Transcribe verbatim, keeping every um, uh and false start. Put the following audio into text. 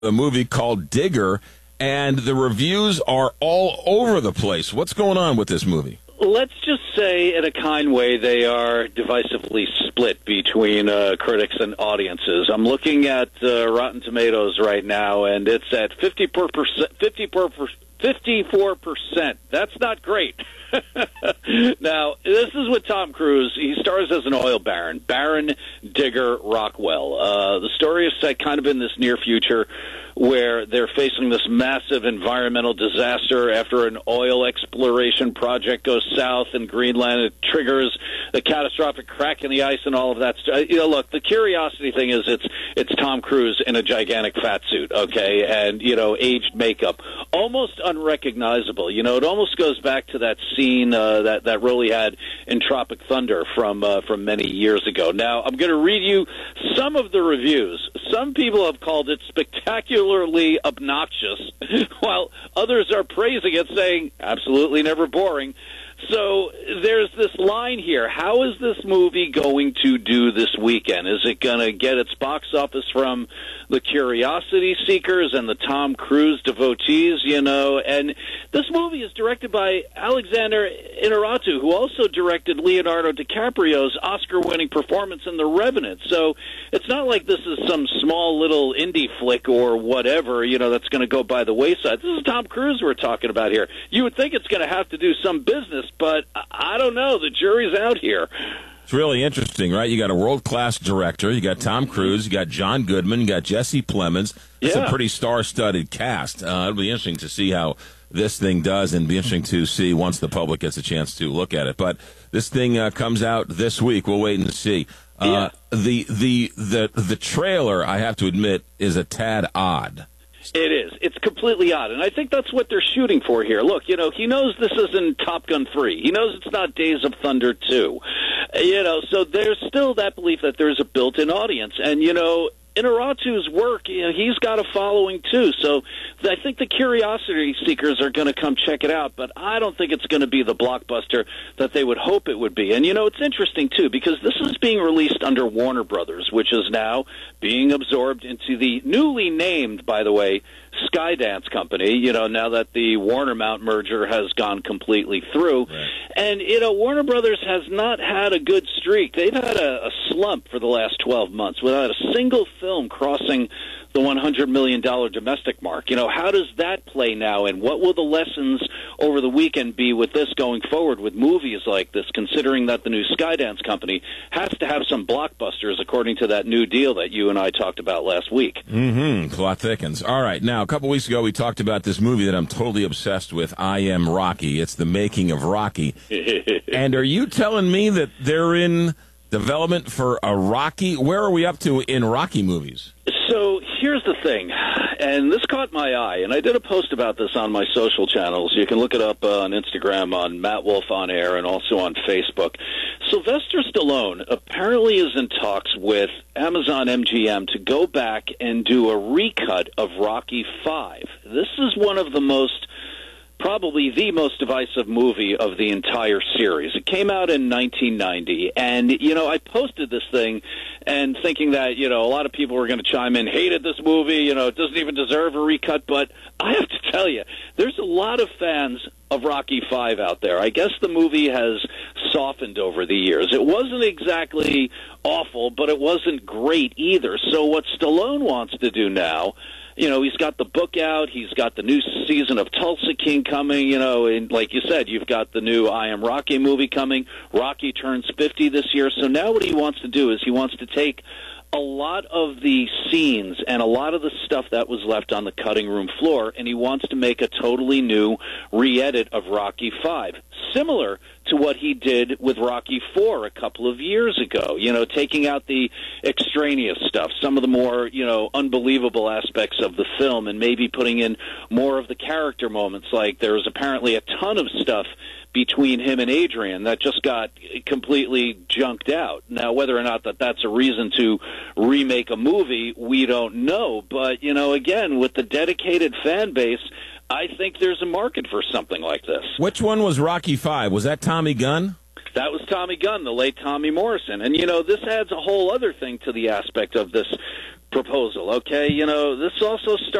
a movie called Digger, and the reviews are all over the place. What's going on with this movie? Let's just say, in a kind way, they are divisively split between uh, critics and audiences. I'm looking at uh, Rotten Tomatoes right now, and it's at fifty-four percent. fifty-four percent. That's not great. Now, this is with Tom Cruise. He stars as an oil baron, Baron Digger Rockwell. Uh, the story is set kind of in this near future where they're facing this massive environmental disaster after an oil exploration project goes south in Greenland. It triggers the catastrophic crack in the ice and all of that stuff. You know, look, the curiosity thing is it's it's Tom Cruise in a gigantic fat suit, okay, and, you know, aged makeup. Almost unrecognizable. You know, it almost goes back to that scene uh, that, that Rowley had in Tropic Thunder from, uh, from many years ago. Now, I'm going to read you some of the reviews. Some people have called it spectacularly obnoxious, while others are praising it, saying, absolutely never boring. So there's this line here. How is this movie going to do this weekend? Is it going to get its box office from the curiosity seekers and the Tom Cruise devotees, you know? And this movie is directed by Alexander Inarritu, who also directed Leonardo DiCaprio's Oscar-winning performance in The Revenant. So it's not like this is some small little indie flick or whatever, you know, that's going to go by the wayside. This is Tom Cruise we're talking about here. You would think it's going to have to do some business, but I don't know. The jury's out here. It's really interesting, right? You got a world-class director. You got Tom Cruise. You got John Goodman. You got Jesse Plemons. It's Yeah. a pretty star-studded cast. Uh, it'll be interesting to see how this thing does, and be interesting to see once the public gets a chance to look at it. But this thing uh, comes out this week. We'll wait and see. Uh, Yeah. the the the the trailer, I have to admit, is a tad odd. It is. It's completely odd, and I think that's what they're shooting for here. Look, you know, he knows this isn't Top Gun three. He knows it's not Days of Thunder two. You know, so there's still that belief that there's a built-in audience. And, you know, Inarritu's work, you know, he's got a following, too. So I think the curiosity seekers are going to come check it out, but I don't think it's going to be the blockbuster that they would hope it would be. And, you know, it's interesting, too, because this is being released under Warner Brothers, which is now being absorbed into the newly named, by the way, Skydance Company, you know, now that the Warner Mount merger has gone completely through. Right. And, you know, Warner Brothers has not had a good streak. They've had a, a slump for the last twelve months without a single film crossing the one hundred million dollars domestic mark. You know, how does that play now, and what will the lessons over the weekend be with this going forward with movies like this, considering that the new Skydance Company has to have some blockbusters according to that new deal that you and I talked about last week? Mm-hmm. Plot thickens. All right. Now, a couple weeks ago, we talked about this movie that I'm totally obsessed with, I Am Rocky. It's the making of Rocky. And are you telling me that they're in development for a Rocky? Where are we up to in Rocky movies? So here's the thing, and this caught my eye, and I did a post about this on my social channels. You can look it up uh, on Instagram on Matt Wolf on Air and also on Facebook. Sylvester Stallone apparently is in talks with Amazon M G M to go back and do a recut of Rocky five. This is one of the most probably the most divisive movie of the entire series. It came out in nineteen ninety, and, you know, I posted this thing and thinking that, you know, a lot of people were going to chime in, hated this movie, you know, it doesn't even deserve a recut, but I have to tell you, there's a lot of fans of Rocky five out there. I guess the movie has softened over the years. It wasn't exactly awful, but it wasn't great either. So what Stallone wants to do now, you know, he's got the book out. He's got the new season of Tulsa King coming, you know, and like you said, you've got the new I Am Rocky movie coming. Rocky turns fifty this year. So now what he wants to do is he wants to take a lot of the scenes and a lot of the stuff that was left on the cutting room floor, and he wants to make a totally new re-edit of Rocky five, similar to what he did with Rocky four a couple of years ago, you know, taking out the extraneous stuff, some of the more, you know, unbelievable aspects of the film, and maybe putting in more of the character moments. Like there was apparently a ton of stuff between him and Adrian that just got completely junked out. Now, whether or not that that's a reason to remake a movie, we don't know. But, you know, again, with the dedicated fan base, I think there's a market for something like this. Which one was Rocky five? Was that Tommy Gunn? That was Tommy Gunn, the late Tommy Morrison. And, you know, this adds a whole other thing to the aspect of this proposal, okay? You know, this also started